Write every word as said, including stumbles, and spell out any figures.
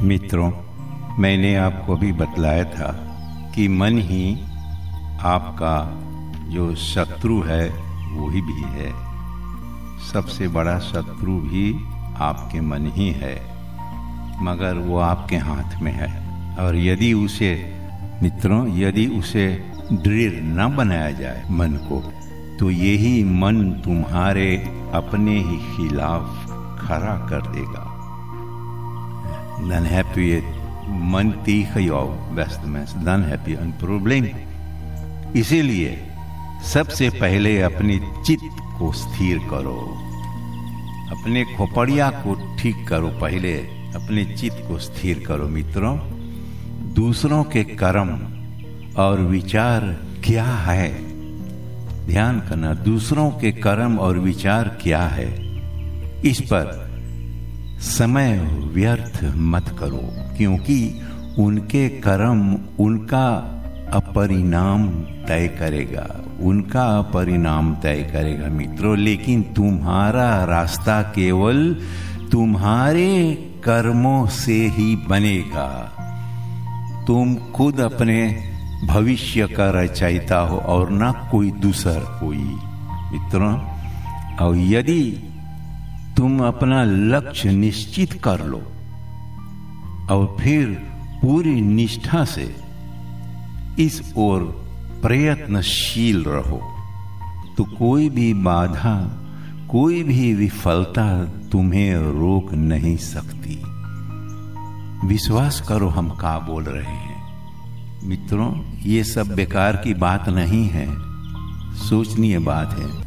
मित्रों, मैंने आपको भी बतलाया था कि मन ही आपका जो शत्रु है वही भी है। सबसे बड़ा शत्रु भी आपके मन ही है, मगर वो आपके हाथ में है। और यदि उसे मित्रों यदि उसे दृढ़ न बनाया जाए मन को, तो यही मन तुम्हारे अपने ही खिलाफ खड़ा कर देगा। Dan heb je मन tegen jou, beste mensen, dan heb je een probleem। इसीलिए सबसे पहले अपने चित्त को स्थिर करो, अपने खोपड़िया को ठीक करो। पहले अपने चित्त को स्थिर करो मित्रों। दूसरों के कर्म और विचार क्या है, ध्यान करना। दूसरों के कर्म और विचार क्या है, इस पर समय व्यर्थ मत करो, क्योंकि उनके कर्म उनका अपरिणाम तय करेगा, उनका अपरिणाम तय करेगा मित्रों। लेकिन तुम्हारा रास्ता केवल तुम्हारे कर्मों से ही बनेगा। तुम खुद अपने भविष्य का रचयिता हो और ना कोई दूसर कोई मित्रों। और यदि तुम अपना लक्ष्य निश्चित कर लो और फिर पूरी निष्ठा से इस ओर प्रयत्नशील रहो, तो कोई भी बाधा, कोई भी विफलता तुम्हें रोक नहीं सकती। विश्वास करो हम क्या बोल रहे हैं मित्रों। ये सब बेकार की बात नहीं है, सोचनीय बात है।